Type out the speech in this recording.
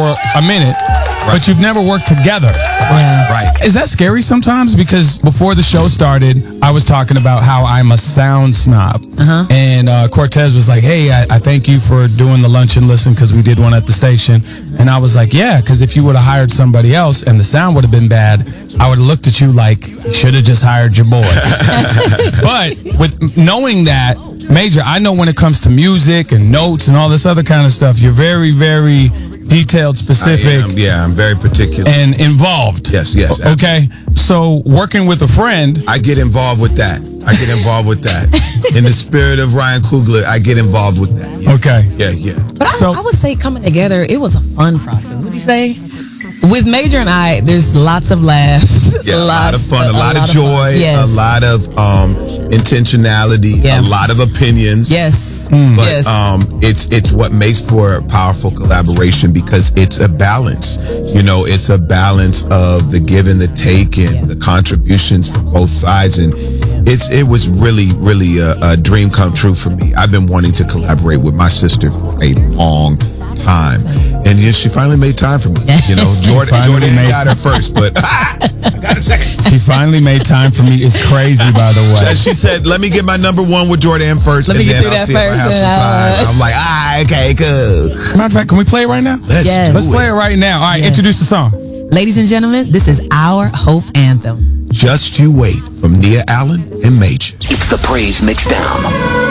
for a minute, but you've never worked together. Right. Is that scary sometimes? Because before the show started, I was talking about how I'm a sound snob. And Cortez was like, hey, I thank you for doing the Lunch and Listen because we did one at the station. And I was like, yeah, because if you would have hired somebody else and the sound would have been bad, I would have looked at you like, you should have just hired your boy. But with knowing that, Major, I know when it comes to music and notes and all this other kind of stuff, you're very, very detailed, specific. I'm very particular. And involved. Yes. Okay? So working with a friend. I get involved with that. In the spirit of Ryan Coogler, I get involved with that. Yeah. Okay. Yeah. But I would say coming together, it was a fun process. Would you say? With Major and I, there's lots of laughs. Yeah, a lot of fun, a lot of joy, a lot of intentionality, a lot of opinions. Yes. But it's what makes for a powerful collaboration because it's a balance. You know, it's a balance of the give and the take and the contributions from both sides. And it was really, really a dream come true for me. I've been wanting to collaborate with my sister for a long time. And she finally made time for me. You know, Jordan got her first, but I got a second. She finally made time for me. It's crazy, by the way. She said, let me get my number one with Jordan first, and then I'll see if I have some time. I'm like, okay, cool. Matter of fact, can we play it right now? Let's play it right now. All right, introduce the song. Ladies and gentlemen, this is our Hope Anthem. Just You Wait from Nia Allen and Major. It's the Praise Mixdown.